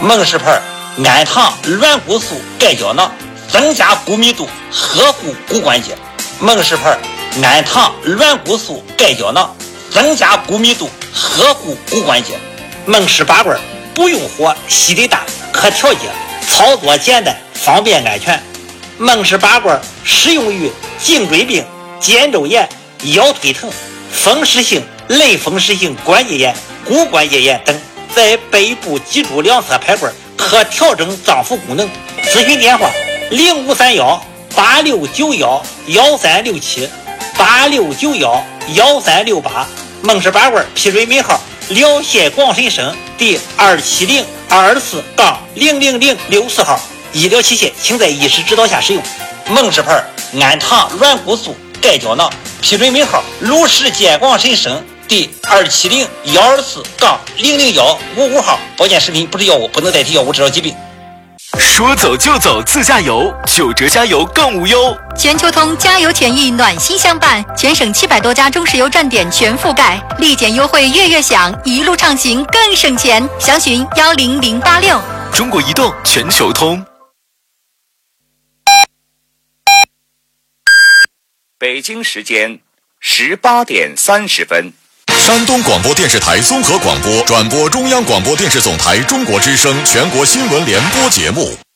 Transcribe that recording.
孟氏牌氨糖软骨素钙胶囊，增加骨密度，呵护骨关节。孟氏牌氨糖软骨素钙胶囊，增加骨密度，呵护骨关节。孟氏拔罐不用火，吸力大，可调节，操作简单，方便安全。孟氏拔罐适用于颈椎病、肩周炎、腰腿疼、风湿性、类风湿性关节炎、骨关节炎等。在背部脊柱两侧排罐，可调整脏腑功能。咨询电话：0531-8691-1367，8691-1368。孟氏拔罐批准尾号辽县广深省第270-224-00064号。医疗器械请在医师指导下使用。孟氏牌氨糖软骨素钙胶囊批准尾号鲁石县广深省第270-124-00155号。保健食品不是药物，不能代替药物治疗疾病。 说走就走自驾游，9折加油更无忧。 全球通加油权益暖心相伴，全省700多家中石油站点全覆盖，立减优惠月月享，一路畅行更省钱。详询10086。 中国移动全球通。 北京时间18点30分。 山东广播电视台综合广播转播中央广播电视总台中国之声全国新闻联播节目。